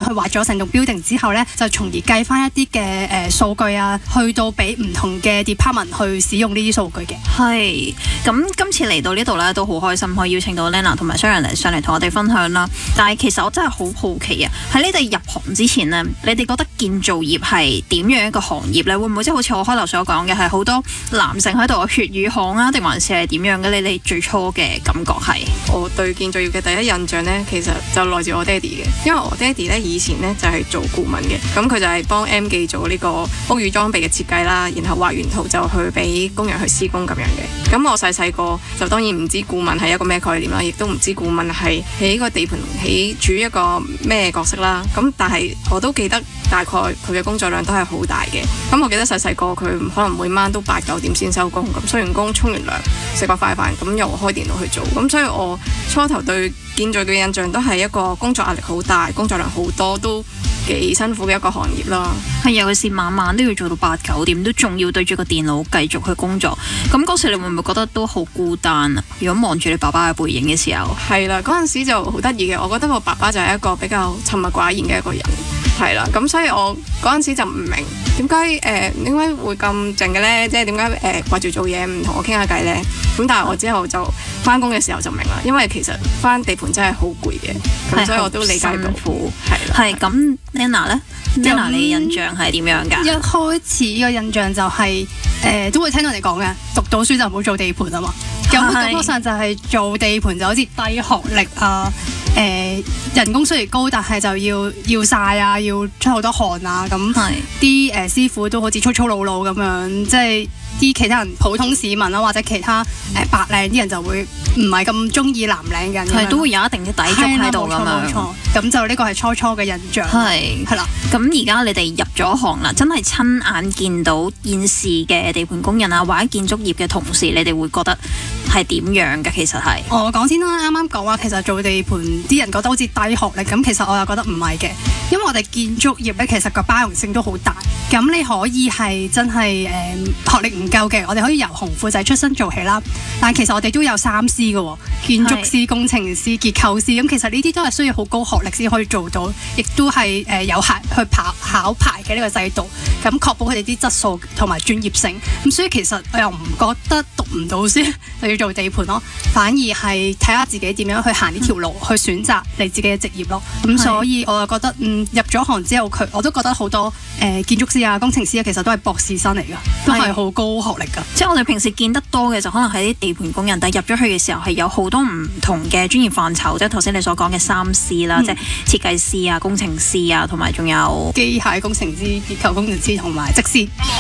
去畫咗成棟 building 之後咧，就從而計翻一啲嘅數據啊，去到俾唔同嘅 department 去使用呢啲數據嘅。 係，咁今次嚟到呢度咧都好開心，可以邀請到 Lena 同埋 Sharon 上嚟同我哋分享啦。但係其實我真係好好奇啊，喺你哋入行之前呢，你哋覺得建造業係點樣一個行業咧？會唔會即係好似我開頭所講嘅，係好多男性喺度血與汗啊，定還是係點樣嘅？你哋最初嘅感覺係？ 我對建造業嘅第一印象呢，其實就來自我爹哋嘅，因為我爹哋呢以前呢就係做顧問嘅，咁佢就係幫 M 記做呢個屋宇裝備嘅設計啦，然後畫完圖就去俾工人去施工咁樣嘅。咁我細個就當然唔知顧問係一個咩概念啦，亦都唔知顧問係喺個地盤起處一個咩角色啦。咁但係我都記得大概佢嘅工作量都係好大嘅。咁我記得細個佢可能每晚都8、9點先收工，咁收完工沖完涼食個快飯，咁又開電腦去做。咁所以我初頭對建造嘅印象都係一個工作壓力好大、工作量好多，都幾辛苦嘅一個行業啦。 係，尤其是晚晚都要做到8、9點，都仲要對住個電腦繼續去工作。咁嗰時你會唔會覺得都好孤單啊？如果望住你爸爸嘅背影嘅時候，係啦，嗰陣時就好得意嘅。我覺得我爸爸就係一個比較沉默寡言嘅一個人。係啦，咁所以我嗰陣時就唔明點解會咁靜嘅咧，即係點解掛住做嘢唔同我傾下偈咧？咁但係我之後就翻工嘅時候就明啦，因為其實翻地盤真係好攰嘅，咁所以我都理解到。係啦。係咁 Lena 咧，Lena 你印象係點樣㗎？ 一開始嘅印象就係都會聽到人哋講嘅，讀到書就唔好做地盤啊嘛。咁感覺上就係做地盤就好似低學歷啊。人工雖然高，但係就要曬啊，要出好多汗啊，咁啲師傅都好似粗粗魯魯咁樣，即係啲其他人普通市民啦，或者其他白領啲人就會唔係咁中意藍領嘅人， 係都會有一定嘅抵觸喺度㗎嘛。 冇錯，咁就呢個係初嘅印象。係啦。 咁而家你哋入咗行啦，真係親眼見到現時嘅地盤工人啊，或者建築業嘅同事，你哋會覺得係點樣嘅？其實係我講先啦，啱啱講話其實做地盤啲人覺得好似低學歷，咁其實我又覺得唔係嘅，因為我哋建築業咧其實個包容性都好大，咁你可以係真係學歷唔夠嘅，我哋可以由紅褲仔出身做起啦。但其實我哋都有3師嘅喎，建築師、工程師、結構師，咁其實呢啲都係需要好高學歷先可以做到，亦都係有去考牌嘅呢個制度，咁確保佢哋啲質素同埋專業性。咁所以其實我又唔覺得讀唔到書就要做地盤咯，反而係睇下自己點樣去行呢條路，去選擇你自己嘅職業咯。咁所以我就覺得入咗行之後，我都覺得好多建築師啊、工程師啊，其實都係博士生嚟㗎，都係好高學歷㗎。 即係我哋平時見得多嘅就可能係啲地盤工人，但係入咗去嘅時候係有好多唔同嘅專業範疇，即係頭先你所講嘅3師啦，即係設計師啊、工程師啊，同埋仲有機械工程師、結構工程師同埋則師。